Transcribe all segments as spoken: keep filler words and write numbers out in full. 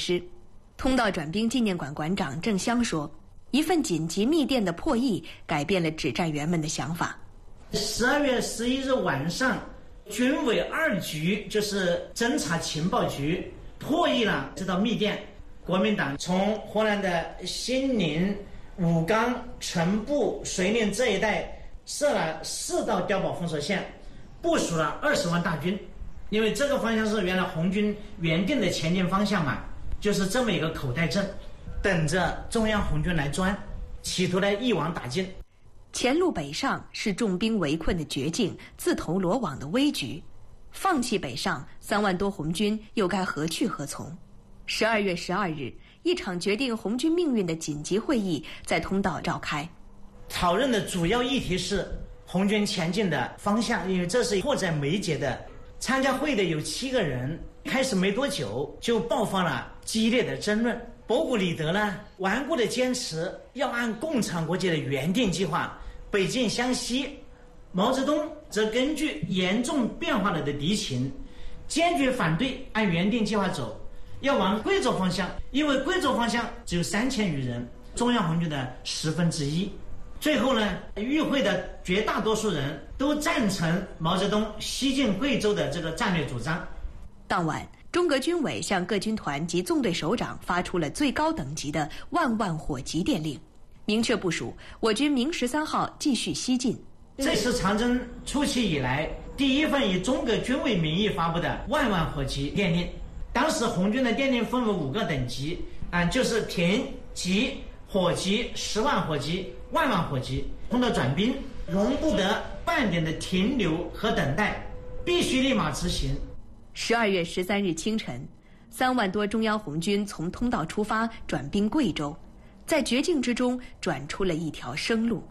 师。通道转兵纪念馆馆长郑湘说，一份紧急密电的破译改变了指战员们的想法。 十二月十一日晚上，军委二局就是侦察情报局破译了这道密电。国民党从湖南的兴宁、武冈、城步、遂宁这一带设了四道碉堡封锁线，部署了二十万大军。因为这个方向是原来红军原定的前进方向嘛，就是这么一个口袋阵，等着中央红军来钻，企图来一网打尽。 前路北上是重兵围困的绝境，自投罗网的危局。放弃北上，三万多红军又该何去何从？十二月十二日，一场决定红军命运的紧急会议在通道召开。 讨论的主要议题是红军前进的方向，因为这是迫在眉睫的。参加会的有七个人，开始没多久就爆发了激烈的争论。博古里德呢，顽固地坚持要按共产国际的原定计划北进湘西；毛泽东则根据严重变化了的敌情，坚决反对按原定计划走，要往贵州方向，因为贵州方向只有三千余人，中央红军的十分之一。最后呢，与会的绝大多数人都赞成毛泽东西进贵州的这个战略主张。 当晚，中革军委向各军团及纵队首长发出了最高等级的万万火急电令，明确部署我军明十三号继续西进。 这是长征初期以来第一份以中革军委名义发布的万万火急电令。当时红军的电令分为五个等级，啊，就是平、急、火急、十万火急、万万火急。通道转兵容不得半点的停留和等待，必须立马执行。 十二月十三日清晨，三万多中央红军从通道出发，转兵贵州，在绝境之中转出了一条生路。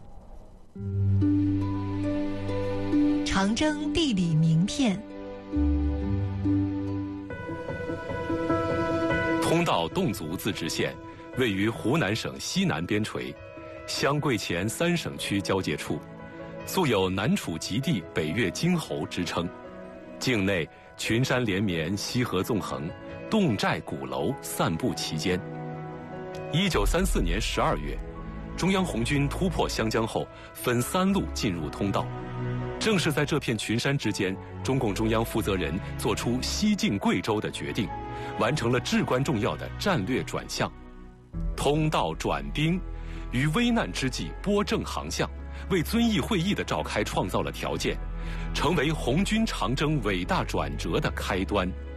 长征地理名片。 通道侗族自治县位于湖南省西南边陲，湘贵黔三省区交界处，素有南楚极地、北越荆侯之称。境内群山连绵，溪河纵横，侗寨鼓楼散布其间。一九三四年十二月，中央红军突破湘江后，分三路进入通道。正是在这片群山之间，中共中央负责人做出西进贵州的决定，完成了至关重要的战略转向。通道转兵，于危难之际拨正航向，为遵义会议的召开创造了条件，成为红军长征伟大转折的开端。